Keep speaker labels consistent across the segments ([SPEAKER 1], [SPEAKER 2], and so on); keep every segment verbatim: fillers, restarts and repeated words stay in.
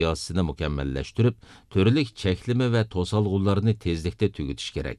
[SPEAKER 1] siyosatini mukammallaştırib, turli cheklama va to'solg'ularni tezlikda tugutish kerak.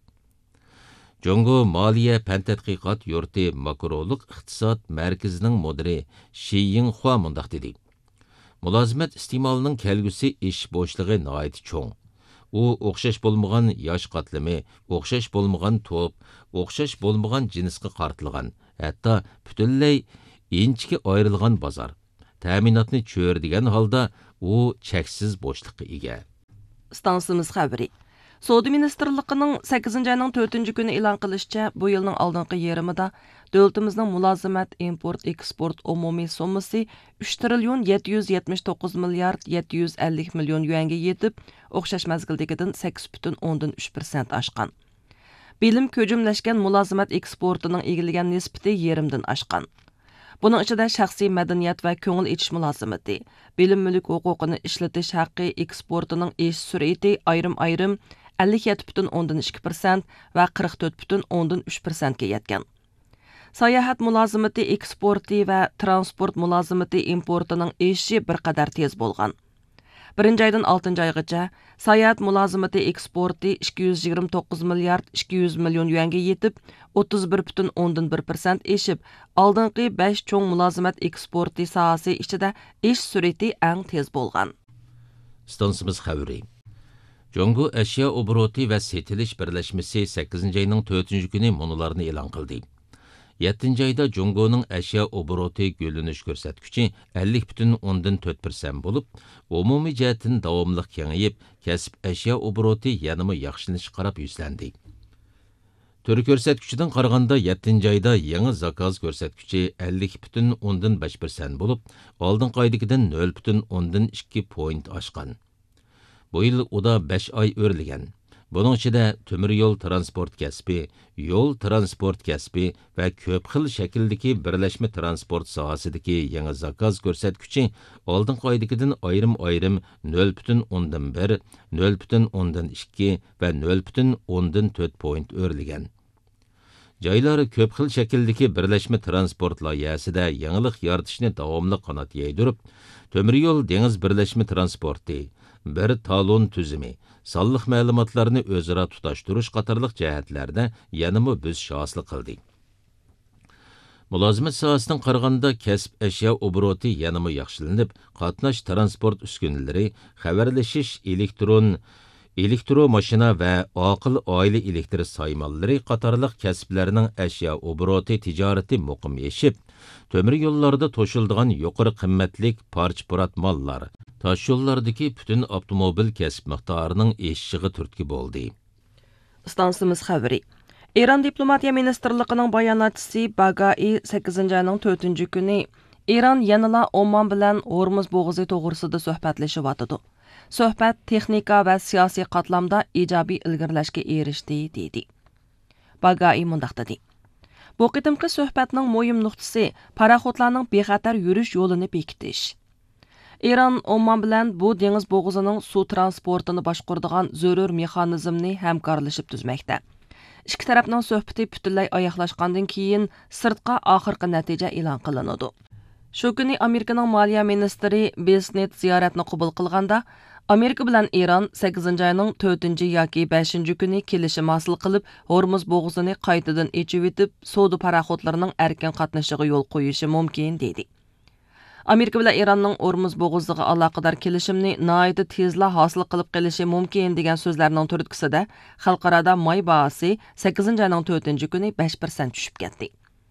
[SPEAKER 1] Jungo Moliya fan tadqiqot yurti makroluk iqtisod markazining mudiri Shi Yinghua mundaq dedi. Mulozimat iste'molining kelgusi ish bo'shlig'i nihoyat cho'ng. U o'xshash bo'lmagan yosh qatlami, o'xshash bo'lmagan to'p, o'xshash bo'lmagan jinsga qartilgan, hatto butunlay inchga ayrilgan bozor. Ta'minotni cho'rdigan holda u cheksiz bo'shliqqa ega.
[SPEAKER 2] Stansimiz xabari. Savdo Ministerligining sakkizinchi ayning to'rtinchi kuni e'lon qilishicha, bu yilning oldingi yarmida davlatimizning mulozimat import eksport umumiy summasi uch trillion yetti yuz yetmish to'qqiz milliard yetti yuz ellik million yuanga yetib, o'xshash mazgildagidan sakkiz butun o'ndan uch persent oshgan. Bilim ko'jimlashgan mulozimat eksportining egilgan nisbati yarımdan oshgan. Buning ichida shaxsiy madaniyat va ko'ngil etish mulozimati, bilim mulk huquqini ishlatish haqqi eksportining ish sur'ati ayrim-ayrim ellik yetti butun o'ndan ikki persent va qirq to'rt butun o'ndan uch persent ga yetgan. Sayohat mulozimati eksporti va transport mulozimati importining eshi bir qadar tez bo'lgan. birinchi aydan oltinchi oygacha sayohat mulozimati eksporti ikki yuz yigirma to'qqiz milliard ikki yuz million yuanga yetib, o'ttiz bir butun o'ndan bir persent eshib, oldingi besh cho'ng mulozimat eksporti sohasi ichida ish sur'ati eng tez bo'lgan.
[SPEAKER 1] Stansimiz xabari. Jungo ashyo obroti va setilish birlashmasi sakkizinchi ayning to'rtinchi kuni munolarni e'lon qildi. yettinchi ayda Jungoning ashyo obroti g'o'llanish ko'rsatkichi ellik butun o'ndan to'rt persent bo'lib, umumiy jihatdan davomli kengayib, kasb ashyo obroti yanada yaxshilanish qarab yuzlandi. Turi ko'rsatkichidan qaraganda yettinchi ayda yangi zakaz ko'rsatkichi ellik butun o'ndan besh persent bo'lib, oldingi oydagidan nol butun o'ndan ikki point oshgan. Bu yil uda besh oy o'rligan. Bunun ichida temir yo'l transport kasbi, yo'l transport kasbi va ko'p xil shakldagi birlashma transport sohasidagi yangi zakaz ko'rsatkichi oldingi oydagidan ayrim-ayrim nol butun o'ndan bir, nol butun o'ndan ikki va nol butun o'ndan to'rt point o'rligan. Joylari ko'p xil shakldagi birlashma transport loyihasida yangilik yaratishni davomli qanot yaydirib, temir yo'l dengiz birlashma transporti, bir talon tuzumi, sonliq ma'lumotlarni o'zaro tutashtirish qatorliq jihatlarda yanada bo'sish hosil qildi. Mulozimat sohasidan qaraganda kasb ashyo obroti yanada yaxshilanib, qatnash transport uskunalari, xabarlashish elektron elektro mashina va oqil oila elektr saymonlari qatorliq kasblarning ashyo obroti tijorati muqim yeshib, temir yo'llarda to'shiladigan yuqori qimmatlik parch-purat mollar, tosh yo'llardagi butun avtomobil kasb miqdorining eshishiga turtki bo'ldi.
[SPEAKER 2] Stansimiz xabari. Eron diplomatiya ministerligining bayonotchisi Bagai sakkizinchi ayning to'rtinchi kuni Eron yanada Oman bilan Hormuz bo'g'ozi to'g'risida suhbatlashib-atdi. Suhbat texnika va siyosiy qatlamda ijobiy ilgirlashga erishdi, dedi. Bagai mundaq dedi. Bu qitimqi suhbatning muhim nuqtasi paraxotlarning bexatar yurish yo'lini bekitish. Eron Oman bilan bu dengiz bo'g'ozining suv transportini boshqaradigan zarur mexanizmni hamkorlashib tuzmoqda. Ikki tarafning suhbati butunlay oyoqlashgandan keyin sirtqa oxirgi natija e'lon qilinadi. Shu kuni Amerikaning moliya ministri Besnet ziyoratni qabul qilganda, Amerika bilan Eron sakkizinchi ayning to'rtinchi yoki beshinchi kuni kelishim hosil qilib, Hormuz bo'g'ozini qaytadan echib etib, savdo paraxotlarining erkin qatnashiga yo'l qo'yishi mumkin, dedi. Amerika bilan Eronning Hormuz bo'g'oziga aloqador kelishimni nihoyat tezla hosil qilib qilishi mumkin degan so'zlarning turtkisida xalqaroda may bahosi sakkizinchi ayning to'rtinchi kuni besh persent tushib ketdi.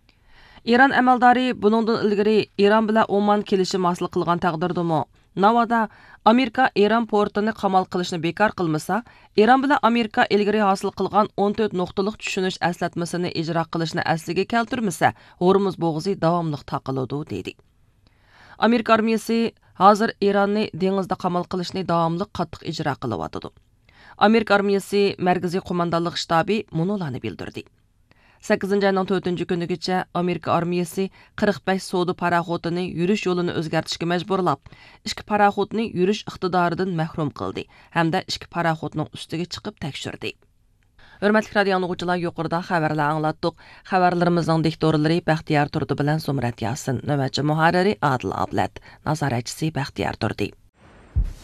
[SPEAKER 2] Eron amaldori buningdan ilgari Eron bilan Oman kelishim hosil qilgan taqdirdami, navada Amerika Eron portini qamal qilishni bekor qilmasa, Eron bilan Amerika ilgari hosil qilgan o'n to'rt nuqtalik tushunish eslatmasini ijro qilishni asliga keltirmasa, Hormuz bo'g'ozi davomli taqiladi, dedi. Amerika armiyasi hozir Eronni dengizda qamal qilishni davomli qattiq ijro qilyapti. Amerika armiyasi markaziy qo'mondonlik shtabi munolarni bildirdi. sakkizinchi ayning to'rtinchi kunigacha Amerika armiyasi qirq besh savdo paraxotini yurish yo'lini o'zgartirishga majburlab, ikki paraxotni yurish iqtidoridan mahrum qildi hamda ikki paraxotning ustiga chiqib tekshirdi. Hörmətli radio dinləyicilər, yuqorida xəbərlər anlatdıq. Xəbərlərimizin diktorları Bəxtiyar Turdi bilan Zumrat Yasin, növbətçi müharriri Adil Ablat, nazaretçisi Bəxtiyar Turdi.